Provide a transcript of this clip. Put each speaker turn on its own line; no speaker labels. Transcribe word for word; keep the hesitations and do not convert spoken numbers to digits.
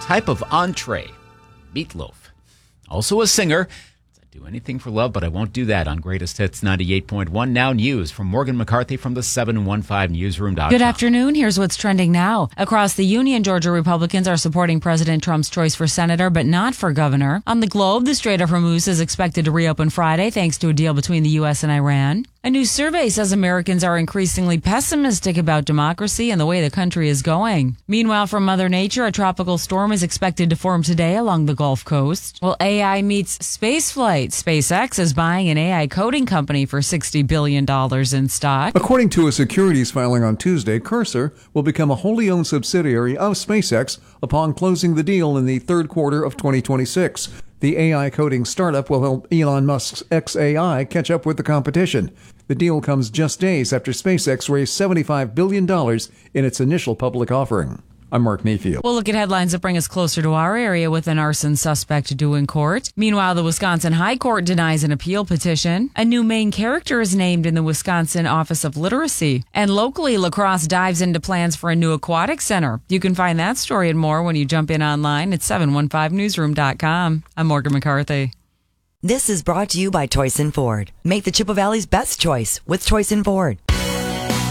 type of entree. Meatloaf. Also a singer. Do anything for love, but I won't do that on Greatest Hits ninety-eight point one. Now news from Morgan McCarthy from the seven one five newsroom dot com.
Good afternoon. Here's what's trending now. Across the Union, Georgia Republicans are supporting President Trump's choice for senator, but not for governor. On the globe, the Strait of Hormuz is expected to reopen Friday thanks to a deal between the U S and Iran. A new survey says Americans are increasingly pessimistic about democracy and the way the country is going. Meanwhile, from Mother Nature, a tropical storm is expected to form today along the Gulf Coast. Well, A I meets spaceflight. SpaceX is buying an A I coding company for sixty billion dollars in stock.
According to a securities filing on Tuesday, Cursor will become a wholly owned subsidiary of SpaceX upon closing the deal in the third quarter of twenty twenty-six. The A I coding startup will help Elon Musk's X A I catch up with the competition. The deal comes just days after SpaceX raised seventy-five billion dollars in its initial public offering. I'm Mark Mayfield.
We'll look at headlines that bring us closer to our area with an arson suspect due in court. Meanwhile, the Wisconsin High Court denies an appeal petition. A new main character is named in the Wisconsin Office of Literacy. And locally, La Crosse dives into plans for a new aquatic center. You can find that story and more when you jump in online at seven one five newsroom dot com. I'm Morgan McCarthy.
This is brought to you by Toyson Ford. Make the Chippewa Valley's best choice with Toyson Ford.